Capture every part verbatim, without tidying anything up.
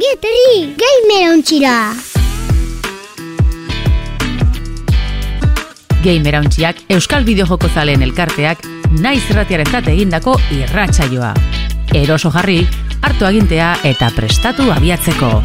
Ongi etorri, Gamer Ontxira! Gamer Ontxiak Euskal Bideojoko zaleen elkarteak naiz irratiarentzat egindako irratsaioa. Eroso jarri, hartu agintea eta prestatu abiatzeko.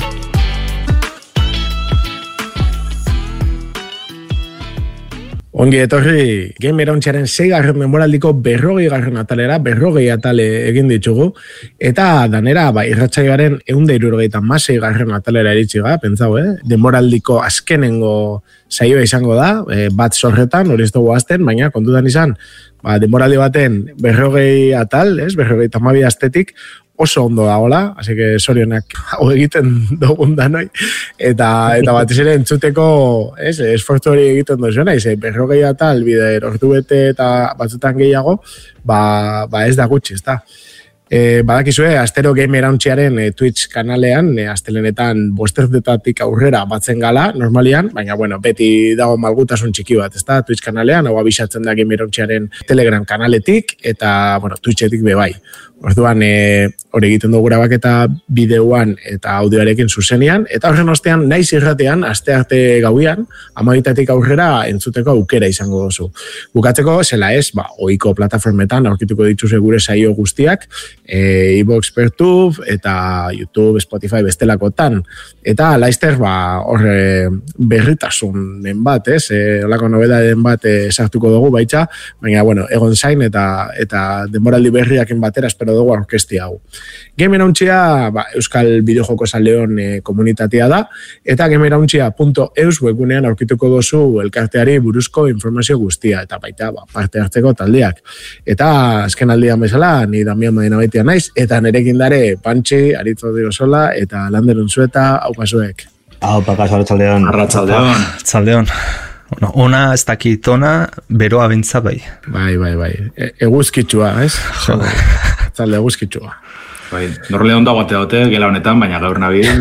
Ongi etorri, Gamer Ontxiaren seigarren denboraldiko berrogei garren atalera, berrogei atale egin ditugu, eta danera, ba, irratsaioaren ehun eta hirurogeita hamasei garren atalera iritsi ga, pentsau, eh? Denboraldiko azkenengo saioa izango da, eh, bat zorretan, hori ez dugu azten, baina kontutan izan, ba, denboraldi baten berrogei atal, ez, berrogei tamabi astetik, oso ondo dagoela, así que sorionak hau egiten dugun danoi, eta, eta batez ere entzuteko, ez, esfortzu hori egiten duzuena, ez, berrogei atal, bider, ordu bete eta batzutan gehiago, ba, ba ez da gutxi, ez da. E, badakizue, astero Gamer Ontxiaren e, Twitch kanalean, e, astelenetan bosterdetatik aurrera batzen gala, normalian, baina, bueno, beti dago malgutasun txiki bat, ez da, Twitch kanalean, hau abisatzen da Gamer Ontxiaren Telegram kanaletik, eta, bueno, Twitchetik be bai. Orduan, e, hori egiten dugu grabaketa bideoan eta audioarekin zuzenean, eta horren ostean, naiz irratean, aste arte gauian, amabitatik aurrera entzuteko aukera izango duzu. Bukatzeko, zela ez, ba, ohiko plataformetan aurkituko dituzue gure saio guztiak, e, iVoox, Pertube, eta YouTube, Spotify bestelakotan. Eta laizter, ba, horre berritasunen bat, ez? E, olako nobedaden bat e, sartuko dugu baitza, baina, bueno, egon zain eta, eta denboraldi berriakin batera espero dugu orkestia hau. Gamer Ontxia, ba, Euskal Bideojoko zaleon e, komunitatea da, eta gamer ontxia punto eus webgunean aurkituko dozu elkarteari buruzko informazio guztia, eta baita ba, parte hartzeko taldeak. Eta azken aldian bezala, ni Damian Madina baitia naiz, eta nerekin dare Pantxi, Aritzo Dirosola, eta Lander Unzueta, hau pasuek. Hau, pakas, arratsaldeon. Arratsaldeon. Arratsaldeon. Bueno, ona ez dakitona, beroa bintza bai. Bai, bai, bai. E, eguzkitsua, ez? Zalde eguzkitsua. Bai, norle ondo aguante daute, gela honetan, baina gaur nabil.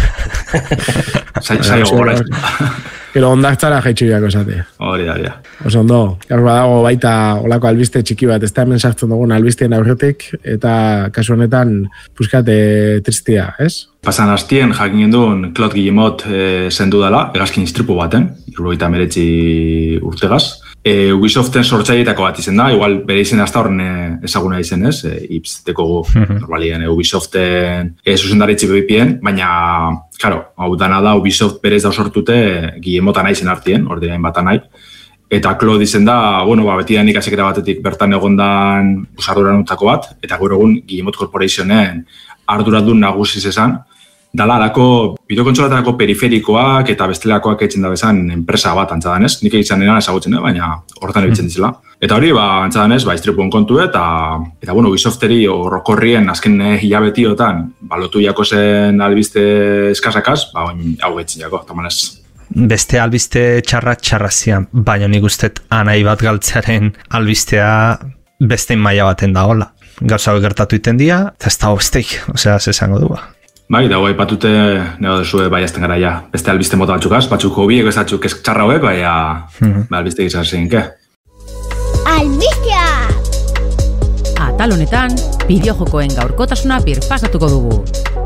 Zailo gogora. Gero ondartzara jaitxuiako esate. Hori da, hori da. Oso ondo, gaur badago baita olako albiste txiki bat, ez da hemen sartzen dugun albistien aurretik, eta kasu honetan puskate tristia, ez? Pasan hastien jakin genduen Claude Guillemot e, zendu dela, egazkin istripu baten, hirurogeita hemeretzi urtegaz. E, Ubisoften sortzaileetako bat izen da, igual bere izen hasta horren e, ezaguna izen ez, e, ips dekogu normalien e, Ubisoften e, zuzendaritzi bebipien, baina, claro, hau dana da Ubisoft berez da sortute Guillemota nahi zen artien, ordenain bat nahi. Eta Claude izen da, bueno, ba, beti da nik asekera batetik bertan egondan arduran utako bat, eta gaur egun Guillemot Corporationen arduradun nagusiz esan, dala alako bideokontsolatarako periferikoak eta bestelakoak etxen da bezan enpresa bat antzadanez. Nik egiten denan ezagutzen, baina hortan ebitzen dizela. Eta hori, ba, antzadanez, ba, istripuen kontu eta, eta bueno, Ubisofteri horrokorrien azken hilabetiotan, balotu jako zen albiste eskasakaz, ba, hau etxen jako, tamanez. Beste albiste txarrak txarrazian, baina nik ustet anai bat galtzearen albistea bestein maila baten da hola. Gauza gertatu iten dia, eta ez da besteik, osea, zesango du ba. Bai, dago aipatute nego duzue bai azten gara ja. Beste albiste mota batzukaz, batzuk hobiek ez batzuk txarra hauek, bai mm-hmm. albiste gizar zinke. Albistea! Atal honetan, bideojokoen gaurkotasuna birpasatuko dugu.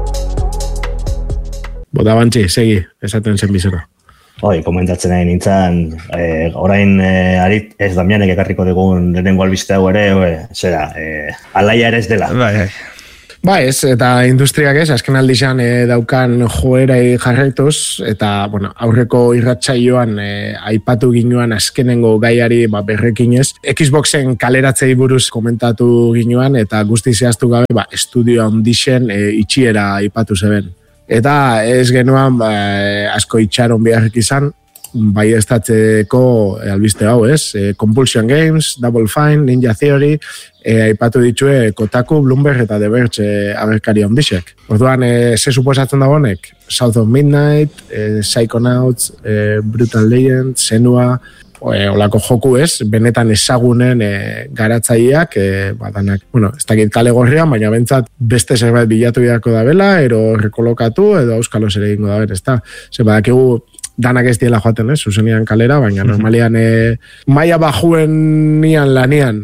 Bota Bantxi, segi, esaten zen bizera. Hoi, komentatzen nahi nintzen, eh, orain eh, arit ez Damianek ekarriko dugun lehenengo albiste hau ere, e, zera, eh, alaia ere ez dela. Bai, bai. Ba ez, eta industriak ez, azken aldizan e, daukan joerai jarraituz, eta bueno, aurreko irratsaioan e, aipatu ginoan azkenengo gaiari ba, berrekin ez. Xboxen kaleratzei buruz komentatu ginoan, eta guzti zehaztu gabe, ba, estudio handixen e, itxiera aipatu zeben. Eta ez genuan ba, asko itxaron beharrik izan, bai estatzeko albiste hau ez, e, Compulsion Games, Double Fine, Ninja Theory, e, aipatu ditue Kotaku, Bloomberg eta The Verge e, agerkari ondixek. Orduan, e, ze suposatzen da honek? South of Midnight, e, Psychonauts, e, Brutal Legend, Senua, e, olako joku ez, benetan ezagunen e, garatzaileak, e, badanak, bueno, ez dakit kale gorrian, baina bentsat beste zerbait bilatu beharko da bela, ero rekolokatu, edo auskalos ere egingo da ber, ez da. Ze badakigu danak ez diela joaten, ez, zuzenian kalera, baina normalian e, maia bajuen nian lanian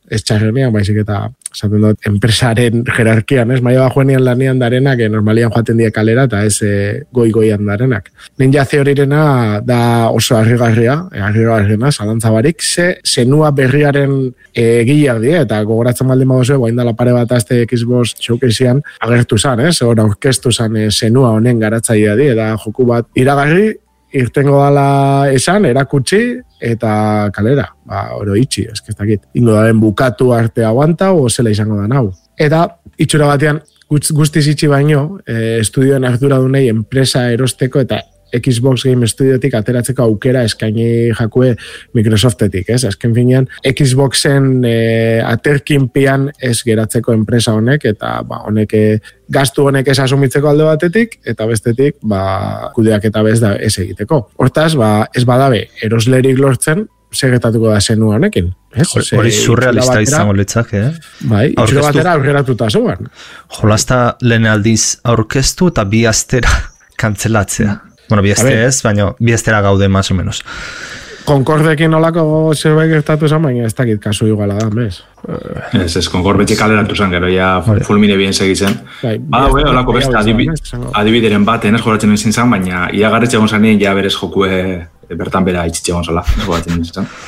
ez txarrenean, baizik eta esaten dut, enpresaren jerarkian, ez? Maia bajoenean lanian darenak, e, normalian joaten die kalera, eta ez e, goi-goian darenak. Ninja Theory-rena da oso harrigarria, e, harrigarriena, zalantzabarik, ze zenua berriaren egileak die, eta gogoratzen baldin baduzu, guain dala pare bat azte Xbox showcasean agertu zan, ez? Hor aurkeztu zan e, zenua honen garatzailea die, eta joku bat iragarri, irtengo dala esan, erakutsi, eta kalera, ba, oro itxi, ez que ez dakit. Ingo daren bukatu arte aguanta, o zela izango da nau. Eta, itxura batean, guztiz itxi baino, eh, estudioen ardura dunei enpresa erosteko, eta Xbox Game Studiotik ateratzeko aukera eskaini jakue Microsoftetik, ez? Azken finean, Xboxen e, aterkinpian ez geratzeko enpresa honek, eta ba, honek e, gastu honek ez asumitzeko alde batetik, eta bestetik, ba, kudeak eta bez da ez egiteko. Hortaz, ba, ez badabe, eroslerik lortzen, segetatuko da zenu honekin. Hori surrealista izango litzake, eh? Bai, itxura batera aurreratuta zuan. Jolazta lehen aldiz aurkeztu eta bi astera kantzelatzea. Bueno, bi aste ez, baina bi astera gaude, más o menos. Concordekin olako zerbait gertatu zan, baina ez dakit kasu iguala da, mes. Ez, ez, Concord beti kaleratu zen, gero ja fulmine bien segitzen. Bada, bai, olako beste adibideren baten ez joratzen ezin zen, baina iagarretxe egon zanien ja berez jokue bertan bera itxitxe egon zala, ez joratzen ezin zen.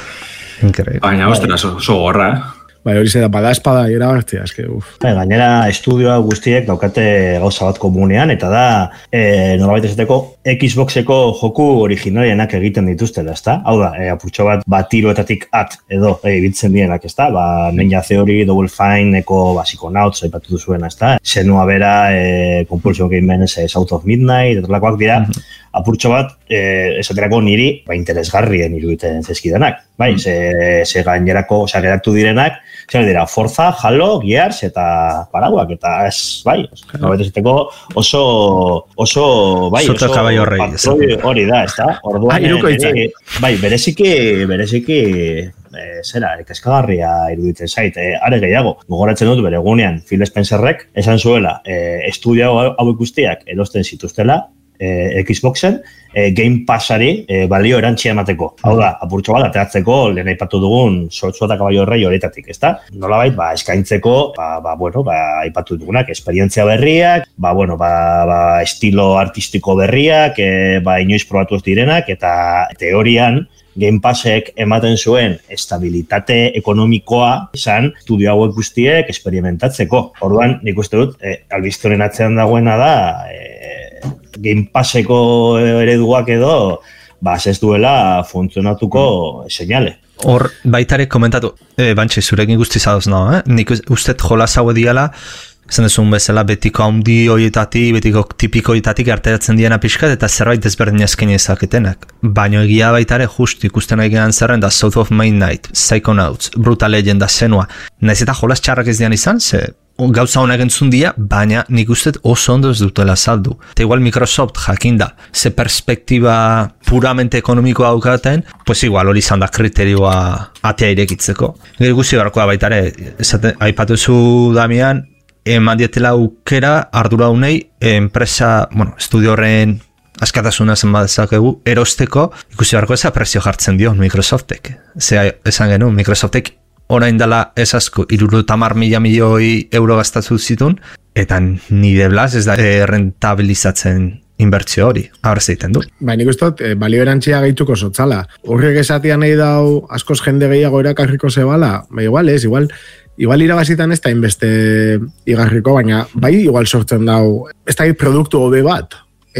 Baina, ostera, oso gorra, eh? Bai, hori zeda, bada espada iragartzea, eske, uf. Bai, gainera, estudioa guztiek daukate gauza bat komunean, eta da, e, nolabait esateko, Xboxeko joku originalienak egiten dituztela, ezta? Hau da, e, apurtxo bat, bat tiroetatik at, edo, e, bitzen dienak, ezta? Ba, Ninja Theory, Double Fine, eko basiko nauts, aipatu duzuena, ezta? Zenua bera, e, Compulsion Game Menace, South of Midnight, etorlakoak dira, mm-hmm. apurtxo bat, eh, esaterako niri, ba, interesgarrien iruditen zezkidanak. Bai, mm. ze, ze gainerako, oza, geratu direnak, zer dira, Forza, Halo, Gears, eta Paraguak, eta ez, bai, no, beteziteko oso, oso, bai, Soto oso, patroi hori da, ez da? Orduan, ah, ere, bai, bereziki, bereziki, e, zera, ekaskagarria iruditzen zait, e, are gehiago, gogoratzen dut bere egunean, Phil Spencerrek, esan zuela, e, estudio hau guztiak erosten zituztela, E, Xboxen, e, Game Passari e, balio erantxia emateko. Hau da, apurtxo bat, ateratzeko lehen aipatu dugun sortzu eta kaballo rei horretatik, ezta? Nolabait, ba, eskaintzeko, ba, ba, bueno, ba, aipatu dugunak, esperientzia berriak, ba, bueno, ba, ba, estilo artistiko berriak, e, ba, inoiz probatu ez direnak, eta teorian, Game Passek ematen zuen estabilitate ekonomikoa izan estudio hauek guztiek experimentatzeko. Orduan, nik uste dut, e, albiste honen atzean dagoena da, e, Game Passeko ereduak edo, ba, ez duela funtzionatuko seinale. Hor, baitare komentatu, e, Bantxe, zurekin guztiz adoz nago, eh? Nik uste jolaz hau diala, esan duzun bezala, betiko haundi horietatik, betiko tipiko horietatik arteratzen diena pixkat, eta zerbait ezberdin ezken ezaketenak. Baina egia baitare just ikusten nahi gehan zerren da South of Midnight, Psychonauts, Brutal Legend, da Zenua. Naiz eta jolaz txarrak ez dian izan, ze gauza honak entzun dia, baina nik uste oso ondo ez dutela saldu. Eta igual Microsoft jakinda, ze perspektiba puramente ekonomikoa daukaten, pues igual hori izan da kriterioa atea irekitzeko. Gero guzti barkoa baitare, aipatuzu Damian, eman dietela aukera ardura unei enpresa, bueno, estudio horren askatasuna zen badezakegu, erosteko, ikusi barko eza prezio jartzen dio Microsoftek. Zea esan genuen, Microsoftek orain dela ez asko, irurotamar mila milioi euro gastatu zitun, eta nire blas ez da e, rentabilizatzen inbertsio hori, ahora zeiten du. Ba, nik ustot, e, balio erantzia gehituko sotzala. Horrek esatian nahi dau askoz jende gehiago erakarriko zebala, ba, igual ez, igual, igual irabazitan ez da inbeste igarriko, baina bai igual sortzen dau, ez da produktu hobe bat.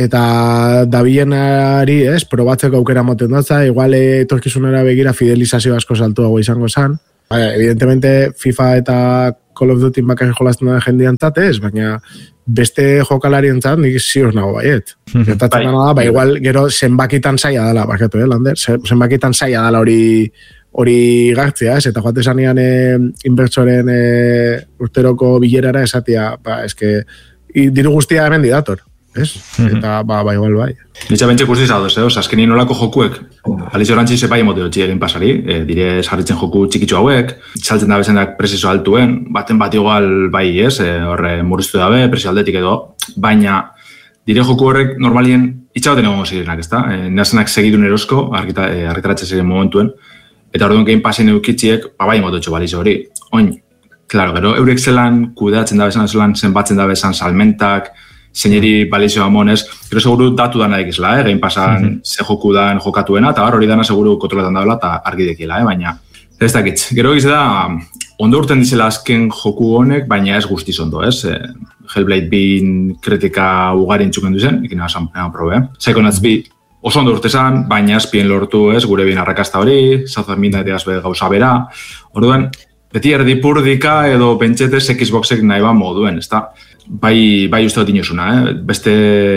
Eta dabilenari, ez, probatzeko aukera moten datza, igual etorkizunera begira fidelizazio asko saltuago izango zan. Ba, evidentemente FIFA eta Call of Duty bakarrik jolazten da jendean ez, baina beste jokalarien zat, nik ziur nago baiet. Gertatzen da, ba, igual gero zenbakitan zaila dela, bakatu, eh, Lander? Zenbakitan zaila dela hori hori gartzea, ez? Eta joate zanean e, inbertsoren e, urteroko bilerara esatia, ba, eske, diru guztia hemen didator. Ez? Eta, ba, ba, igual, bai. Nitza bentxe guztiz hau duz, eh? Azkenien nolako jokuek, alizio orantzi zepai emote dutxi egin pasari, e, dire sarritzen joku txikitzu hauek, saltzen da bezenak prezizo altuen, baten bat igual bai, ez? E, horre murriztu dabe, prezio aldetik edo, baina dire joku horrek normalien itxagoten egongo zirenak, ez da? E, Neazenak segidun erosko, argitaratzen ziren momentuen, eta orduan Game Passen eukitziek, ba, bai emototxo balizio hori. oin, klaro, gero, eurek zelan kudeatzen da bezan, zelan zenbatzen da bezan salmentak, zeineri balizio amonez, gero seguru datu dana ekizela, eh? Gein pasan mm -hmm. ze joku dan jokatuena, eta hori dana seguru kontrolatan dabela, eta argi dekiela, eh? Baina, ez dakit, gero egiz da, ondo urten dizela azken joku honek, baina ez guztiz ondo, ez? Hellblade bin kritika ugari entzuken duzen, ikin esan probe, eh? Psychonauts bi oso ondo urte zan, baina espien lortu, ez? Gure bin arrakasta hori, Southern Midnight gauza bera, orduan, beti erdipurdika edo pentsetez Xboxek nahi ba moduen, ez da? Bai, bai uste dut inosuna, eh? Beste,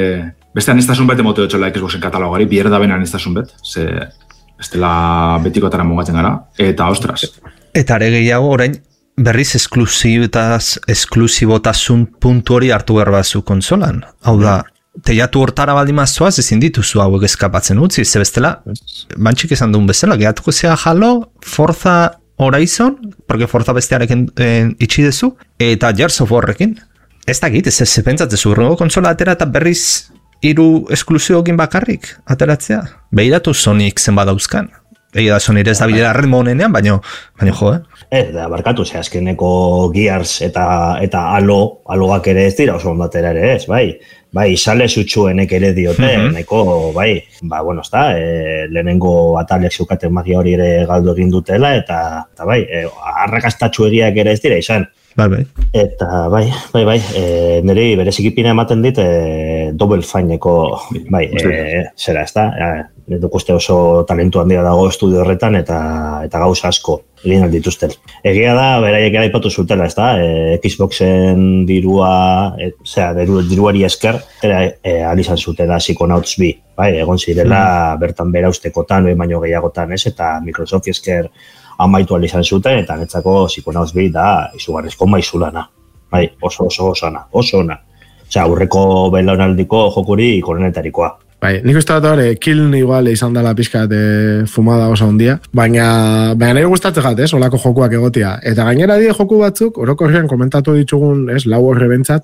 beste anistazun bete mote dutxola Xboxen katalogari, bierda ben anistazun bet, ze bestela betikotara mugatzen gara, eta ostras. Eta are gehiago orain, berriz esklusibotaz, esklusibotasun puntu hori hartu behar bazu konsolan. Hau da, teiatu hortara baldin mazzoaz, ezin dituzu hauek eskapatzen utzi, ze bestela, bantxik esan duen bezala, gehatuko zea Halo, Forza Horizon, porque Forza bestearekin eh, itxi dezu, eta Gears of Warrekin. Ez da git, ez ez pentsatzezu, urrengo konsola atera eta berriz hiru esklusiokin bakarrik ateratzea. Behiratu Sonic zenba dauzkan. Egia da Sonic ez da bidera ritmo honenean, baina baina jo, eh? Ez, da, barkatu, ze azkeneko Gears eta eta Halo, Haloak ere ez dira oso ondatera ere ez, bai. Bai, sale zutxuenek ere diote, mm-hmm. neko, bai, ba, bueno, ez da, e, lehenengo atalek zeukaten magia hori ere galdu egin dutela, eta, eta bai, e, arrakastatxueriak ere ez dira izan. Bai, bai. Eta, bai, bai, bai, e, niri berezikipina ematen dit, e, Double Fineko, bai, e, zera, ez da, e, duk uste oso talentu handia dago estudio horretan, eta, eta gauza asko egin aldituzten. Egia da, beraiek gara ipatu zutela, ez da, e, Xboxen dirua, e, zera, diru, diruari esker, era e, alizan zutela Psychonauts bi, bai, egon zirela mm. bertan bera ustekotan, behin baino gehiagotan, ez, eta Microsoft esker amaitu alizan zuten, eta netzako Psychonauts bi da izugarrizko maizulana, bai, oso oso oso ona, oso ona. Osea, aurreko belaunaldiko jokuri ikonenetarikoa. Bai, nik uste dut hori, Kiln igual izan dela pixkat e, fumada oso ondia, baina, baina nire gustatzen jat, ez, olako jokuak egotia. Eta gainera die joku batzuk, orokorrean komentatu ditugun, ez, lau horre bentsat,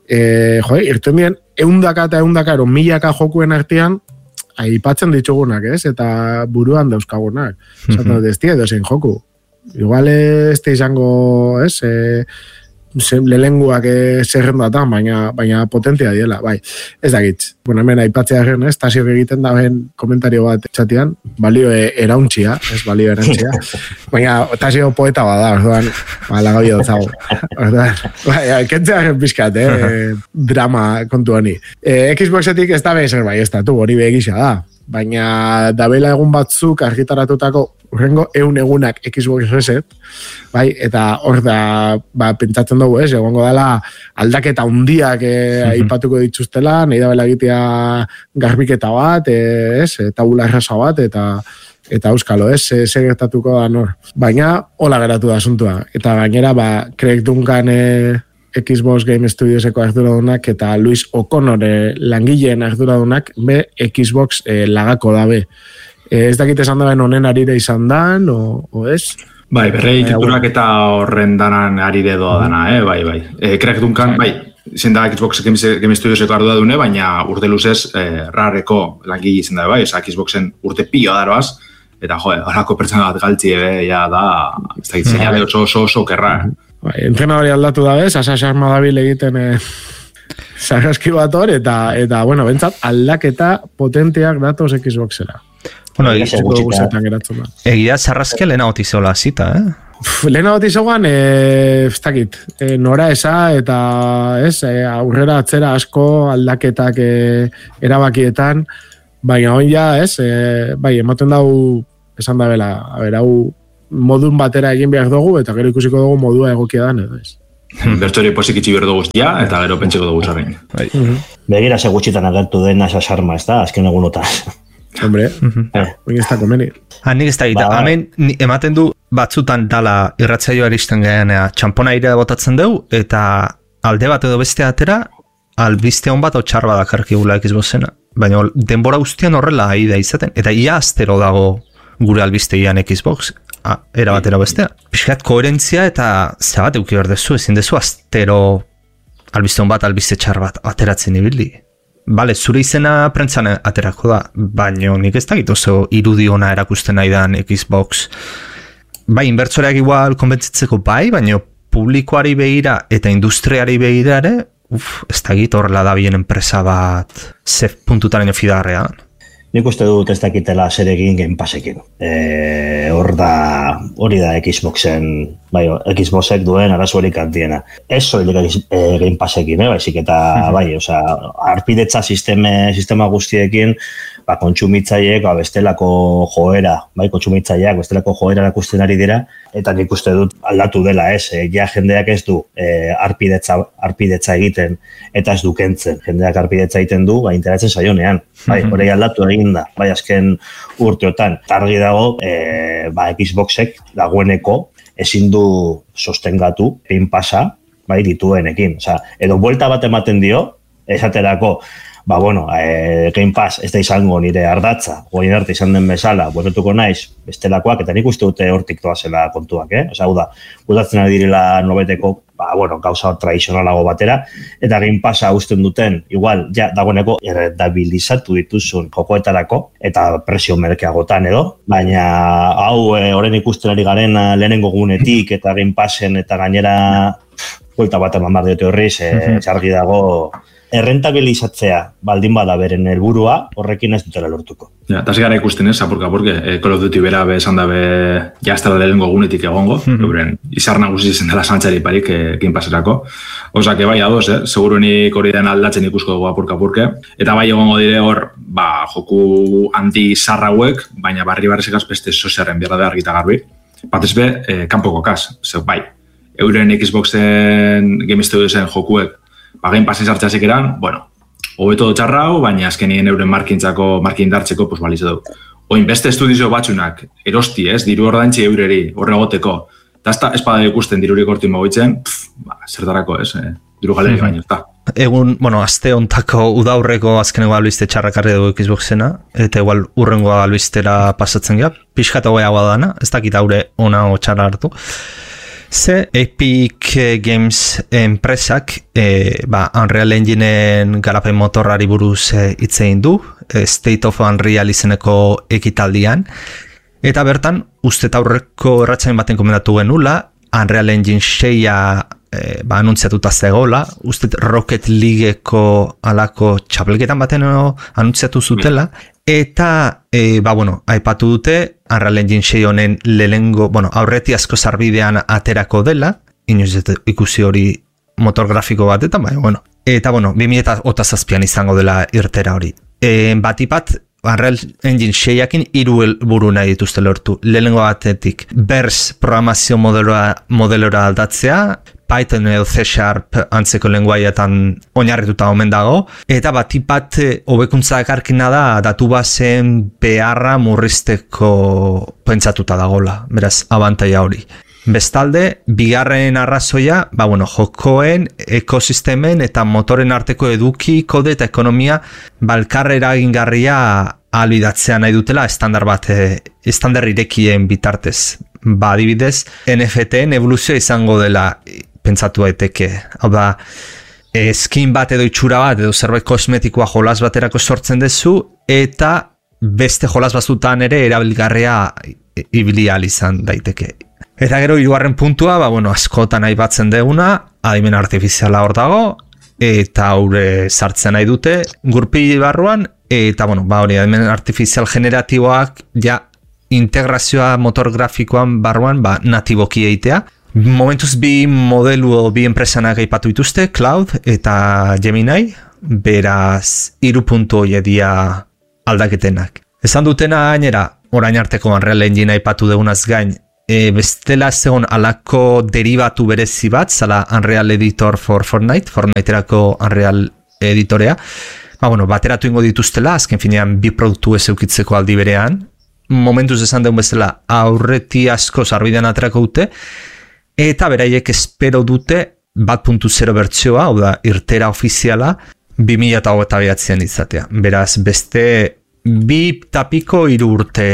e, jo, irten dien, eundaka eta eundaka, ero, milaka jokuen artean, aipatzen ditugunak, ez, eta buruan dauzkagunak. Zaten dut ez dira, edo joku. Igual ez da izango, ez, e, lehenguak zerrendatan, baina, baina potentia diela, bai. Ez dakit. Bueno, hemen aipatzea garen, ez, Tasiok egiten da ben komentario bat txatian, balio e, erauntxia, ez, balio erauntxia. Baina Tasio poeta bada, orduan, ba, lagabi dutzago. Orduan, bai, kentzea garen pixkat, eh, drama kontu honi. E, Xboxetik ez da bezer, bai, ez da, tu, hori begisa da. Baina dabela egun batzuk argitaratutako urrengo eun egunak Xbox Reset, bai, eta hor da, ba, pentsatzen dugu, ez, egongo dela aldaketa hundiak eh, aipatuko dituztela, nahi da bela egitea garbiketa bat, eh, ez, tabula erraza bat, eta eta euskalo, ez, ze gertatuko da nor. Baina, hola geratu da asuntua. Eta gainera, ba, Craig Duncan eh, Xbox Game Studioseko arduradunak eta Luis O'Connor eh, langileen arduradunak be Xbox eh, lagako dabe. Eh, ez dakit esan daben honen arire izan dan, o, o ez? Bai, berrei titurak eta horren danan arire doa dana, eh? Bai, bai. Eh, Craig Duncan, bai, izan da Xbox Game Studioseko arduradune, baina urte luzez eh, rareko langile izan da, bai, eza Xboxen urte pio daroaz, eta jo, horako pertsona bat galtzi ebe, ja da, ez dakit, seinale oso oso oso kerra, eh? Bai, entrenadori aldatu da bez, asa xarma dabil egiten eh, sarraski bat hor, eta, eta, bueno, bentsat, aldaketa potenteak datoz Xboxera. Bueno, egia sarrazkia lehena otizola zita, eh? Lehena otizogan, eh, ez dakit, eh, nora esa, eta ez, eh, aurrera atzera asko aldaketak eh, erabakietan, baina hon ja, ez, eh, bai, ematen dau, esan da bela, a ber, hau, modun batera egin behar dugu, eta gero ikusiko dugu modua egokia dan, edo ez. Bertori posik itxi behar dugu ja, eta gero pentsiko dugu zarrein. Begira ze gutxitan agertu dena esa sarma, ez da, azken egunotan. Hombre, hori ez da komeni. Ha, nik ez da gita, hemen ematen du batzutan dala irratzaioa eristen gehanea, txampona airea botatzen dugu, eta alde bat edo beste atera, albiste hon bat otxar badak arkigula Xboxena. Baina denbora guztian horrela aida izaten, eta ia astero dago gure albisteian Xbox, ah, era batera bestea. Piskat koherentzia eta zabat euki berdezu, ezin dezu astero albiste hon bat, albiste txar bat ateratzen ibildi. Bale, zure izena prentzan aterako da, baina nik ez dakit oso irudi ona erakusten nahi dan Xbox bai, inbertsoreak igual konbentzitzeko bai, baina publikoari begira eta industriari begira ere, uf, ez da git horrela da bien enpresa bat ze puntutaren fidarrean. Nik uste dut ez dakitela zer egin Game Passekin. E, hor da, hori da Xboxen, bai, Xboxek duen arazoerik handiena. Ez soilik e, Game Passekin, eh, baizik eta, mm-hmm. bai, osea, arpidetza sisteme, sistema guztiekin, ba, kontsumitzaileek, ba, bestelako joera, bai, kontsumitzaileak bestelako joera erakusten ari dira, eta nik uste dut aldatu dela, ez, e, ja jendeak ez du e, arpidetza, arpidetza egiten, eta ez du kentzen, jendeak arpidetza egiten du, ba, interatzen saionean, bai, hori aldatu egin da, bai, azken urteotan, targi dago, e, ba, Xboxek dagoeneko ezin du sostengatu Game Passa, bai, dituenekin, osea, edo buelta bat ematen dio, esaterako, ba, bueno, e, Game Pass ez da izango nire ardatza, goin arte izan den bezala, bueltatuko naiz, bestelakoak, eta nik uste dute hortik doazela kontuak, eh? Osa, hau da, bueltatzen ari direla nobeteko, ba, bueno, gauza tradizionalago batera, eta Game Passa usten duten, igual, ja, dagoeneko errentabilizatu dituzun jokoetarako, eta presio merkeagotan edo, baina, hau, e, horren ikusten ari garen lehenengo gunetik, eta Game Passen, eta gainera, buelta bat eman bar diote horriz, e, txargi dago, errentabilizatzea baldin bada beren helburua, horrekin ez dutela lortuko. Ja, eta zigara ikusten ez, apurka apurke, e, Call of Duty bera be esan dabe jaztela lehenko gunetik egongo, mm-hmm. euren izar nagusi izen dela santzari parik ekin paserako. Osa, que bai adoz, eh? Segurunik hori den aldatzen ikusko dugu apurka apurke. Eta bai egongo dire hor, ba, joku anti sarrauek, baina barri barrizekaz beste soziaren bierra da argita garbi. Batez be, eh, kanpoko kas, ze bai, euren Xboxen gemizte duzen jokuek, ba, Game Passen sartzeazek eran, bueno, hobeto txarrau, baina azkenien euren markintzako, markin dartzeko, pues balize dugu. Oin beste estudizio batxunak, erosti ez, diru ordaintzi eureri, horre goteko, eta ez da espada ikusten dirurik hortin mogitzen, ba, zertarako ez, eh, diru galeri mm-hmm. baino, eta. Egun, bueno, azte ontako udaurreko azkeneko albiste txarrakarri dugu Xboxena, eta igual urrengo albistera pasatzen gara, pixka eta goiagoa dana, ez dakit haure ona o txarra hartu. Ze Epic Games enpresak e, ba, Unreal Engineen garapen motorrari buruz hitz egin du, e, State of Unreal izeneko ekitaldian, eta bertan, uste aurreko erratzain baten komendatu genula, Unreal Engine seia e, ba, anuntziatuta zegoela, uste Rocket Leagueko alako txapelketan baten anuntziatu zutela, eta, e, ba, bueno, aipatu dute, Unreal Engine sei honen lehengo, bueno, aurreti asko zarbidean aterako dela, inoiz ikusi hori motor grafiko batetan, bai, bueno. Eta, bueno, bi mila zazpian izango dela irtera hori. E, batipat, Unreal Engine seiakin hiru helburu nahi dituzte lortu. Lehengo batetik, Burst programazio modelora, modelora aldatzea, Python edo C Sharp antzeko lenguaietan oinarrituta omen dago, eta batipat hobekuntza ekarkina da datu basen beharra murrizteko pentsatuta dagola, beraz, abantaia hori. Bestalde, bigarren arrazoia, ba, bueno, jokoen, ekosistemen eta motoren arteko eduki, kode eta ekonomia balkarre eragingarria ahalbidatzea nahi dutela estandar bat, estandar irekien bitartez. Ba, adibidez, N F T-en evoluzioa izango dela pentsatu daiteke. Hau da, skin bat edo itxura bat edo zerbait kosmetikoa jolas baterako sortzen dezu, eta beste jolas batzutan ere erabilgarria ibili ahal izan daiteke. Eta gero hirugarren puntua, ba, bueno, askotan aipatzen deguna, adimen artifiziala hor dago, eta haure sartzen nahi dute gurpili barruan, eta bueno, ba, hori adimen artifizial generatiboak ja integrazioa motor grafikoan barruan, ba, natiboki eitea. Momentuz bi modelu o bi enpresanak aipatu dituzte, Cloud eta Gemini, beraz hiru puntu hori dia aldaketenak. Esan dutena gainera, orain arteko Unreal Engine aipatu degunaz gain, e, bestela zegoen alako derivatu berezi bat, zala Unreal Editor for Fortnite, Fortniterako Unreal Editorea, ba, bueno, bateratu ingo dituztela, azken finean bi produktu ez eukitzeko aldi berean, momentuz esan deun bezala aurreti asko zarbidean aterako dute, eta beraiek espero dute bat puntu zero bertsioa, hau da, irtera ofiziala, bi mila hogeita bederatzian izatea. Beraz, beste bi tapiko hiru urte,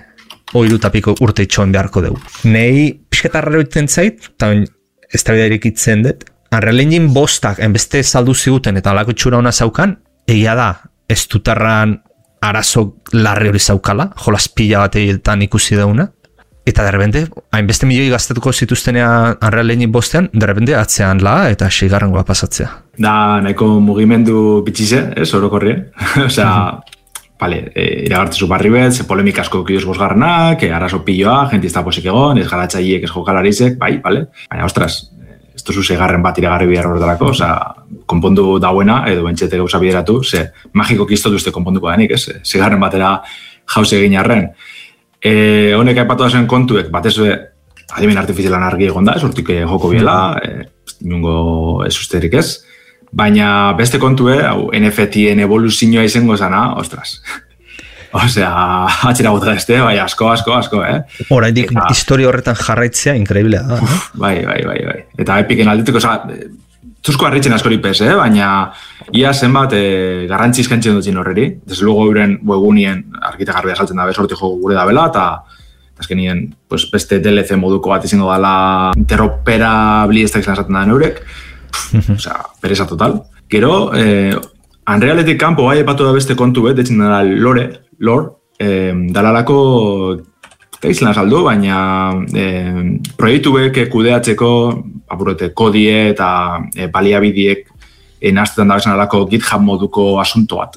o hiru tapiko urte itxoen beharko dugu. Nei pixketarra egiten zait, eta ez da bida irekitzen dut, Unreal Engine bostak, enbeste saldu ziguten eta alako txura hona zaukan, egia da, ez dutarran arazo larri hori zaukala, jolas pila bat egiten ikusi dauna, Eta derrepente, hainbeste milioi gaztatuko zituztenean Unreal Engine bostean, derrepente atzean la eta seigarrengoa pasatzea. Da, nahiko mugimendu bitxize, ez, orokorri. Osea, vale, e, iragartzezu barri bet, ze polemik asko kiduz bosgarrenak, e, arazo pilloa, jenti ez da posik egon, ez garatzaiek, ez jokalarizek, bai, vale. Baina, ostras, ez duzu seigarren bat iragarri bihar horretarako, osea, konpondu dauena, edo bentxete gauza bideratu, ze magiko kistotu uste konponduko denik, ez, seigarren batera jauze egin arren. E, honek aipatu da zen kontuek, batez be, adimen artifizialan argi egon da, ez hortik joko biela, e, nungo ez usterik ez, baina beste kontue, hau, N F T-en evoluzioa izango zana, ostras. Osea, atxera gota este, bai, asko, asko, asko, eh? Horaidik historia horretan jarraitzea, inkreiblea da. Uf, bai, bai, bai, bai. Eta epiken aldetik, oza, tuzko harritzen askori pez, eh? Baina ia zenbat e, garrantzi izkantzen dutzen horreri. Desde luego euren webgunien argita garbi asaltzen da bez, hortik jogu gure da bela, eta azkenien pues, beste D L C moduko bat izango dala interoperabli ez da izan esaten da neurek. Osea, pereza total. Gero, eh, Unrealetik kanpo bai epatu da beste kontu bet, detzen dara lore, lore, eh, dalalako eta izan saldu, baina eh, proiektu bek kudeatzeko apurete kodie eta eh, baliabidiek enaztetan da bezan alako GitHub moduko asunto bat.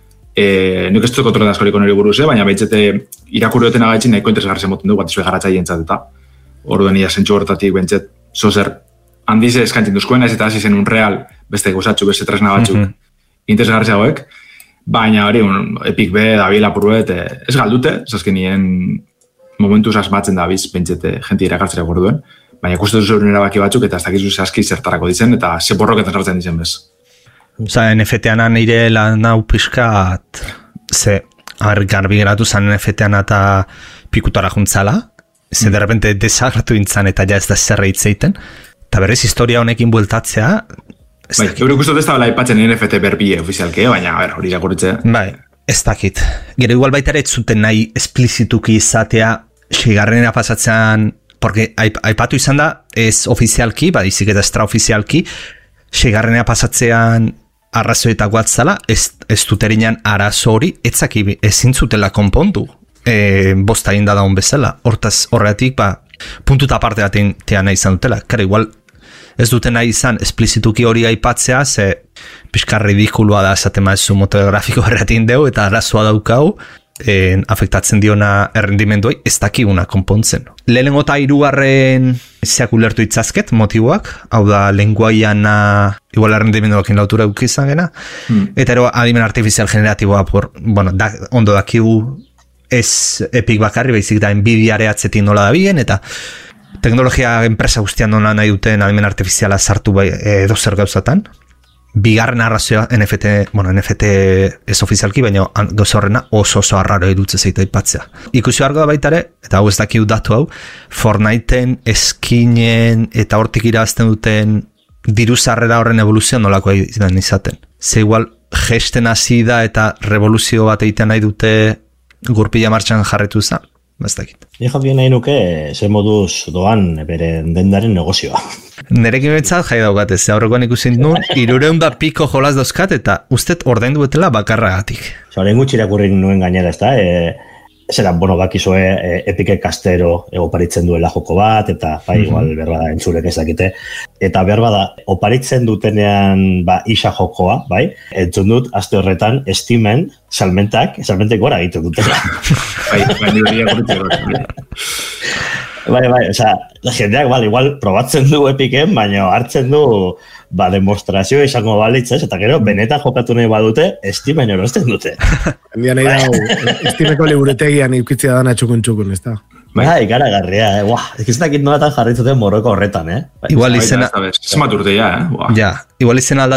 E, Nik ez dut kontroletan askoriko nire buruz, eh? Baina behitzete irakurrioten agaitzin nahiko interesgarri moten dugu, bat izue garatzaile entzat eta orduen ia zentsu horretatik behintzet zozer handize eskantzin duzkoen, ez eta hasi zen Unreal beste gozatxu, beste tresna batzuk mm-hmm. interesgarri zagoek, baina hori un, Epic B, Dabil apurruet, eh, ez galdute, zazkenien momentuz asmatzen da biz behintzete jenti irakartzera gorduen, baina ikusten duzu erabaki batzuk eta ez dakizu zehazki zertarako dizen eta ze borroketan sartzen dizen bez. Osa, N F T-ana nire lan hau pixkat, ze, haber, garbi geratu zen N F T-ana eta pikutara juntzala, ze mm. derrepente desagratu intzan eta ja ez da zerra hitzeiten, eta berriz historia honekin bueltatzea, bai, eurek uste ez da bela ipatzen N F T berbie ofizialke, baina, a ber, hori irakurritze. Bai, ez dakit. Gero igual baita ere ez zuten nahi esplizituki izatea, seigarrenera pasatzean, porque aipatu izan da, ez ofizialki, badizik eta extraofizialki, seigarrenea pasatzean arrazoetako atzala, ez, ez duterinan arazo hori, etzaki ezin zutela konpondu, e, bosta egin da daun bezala. Hortaz horretik, ba, puntuta aparte batean nahi izan dutela. Karo, igual, ez duten nahi izan esplizituki hori aipatzea, ze pixka ridikulua da esaten maezu motor grafiko erratin deu, eta arazoa daukau, En, afektatzen diona errendimenduai ez dakiguna konpontzen. Lehenengo eta hirugarren zeak ulertu itzazket motiboak, hau da lenguaiana igual errendimenduakin lautura eukizan gena, hmm. eta ero adimen artifizial generatiboa por, bueno, da, ondo dakigu ez Epic bakarri, baizik da Nvidiare atzetik nola da bien, eta teknologia enpresa guztian nola nahi duten adimen artifiziala sartu bai, edo zer gauzatan. Bigarren arrazioa N F T, bueno, N F T ez ofizialki, baina gauza horrena oso oso arraro edutze zeita ipatzea. Ikusi argo da baitare, eta hau ez dakiu datu hau, Fortniteen eskinen eta hortik irabazten duten diru sarrera horren evoluzioa nolakoa izaten. Ze igual gesten hasi da eta revoluzio bat egiten nahi dute gurpila martxan jarretu za, ez dakit. Ni jakin nahi nuke ze moduz doan beren dendaren negozioa. Nerekin betzat jai daugat ez, aurrekoan ikusin nun, irureun da piko jolaz dauzkat eta ustet ordaindu betela bakarragatik. Zaren gutxi irakurri nuen gainera, ez da, e, zera, bueno, bakizue e, Epic Kastero oparitzen duela joko bat, eta bai, mm-hmm. igual, berbada entzulek ez dakite, eta berbada, oparitzen dutenean, ba, isa jokoa, bai, entzun dut, aste horretan, Steamen, salmentak, salmentek gora egiten dutela. Bai, bai, nire irakurri. Bai, bai, oza, jendeak, bale, igual, probatzen du Epicen, baina hartzen du, ba, demonstrazio izango balitz, ez? Eta gero, benetan jokatu nahi badute, Steamen erosten dute. Handia nahi dago, Steameko liburutegian ikitzia dana txukun-txukun, ez da? Bai, gara garria, eh? Buah, ez dakit nolatan jarritzuten morroko horretan, eh? Igual izena... Zemat urte ja, eh? Ja, igual izena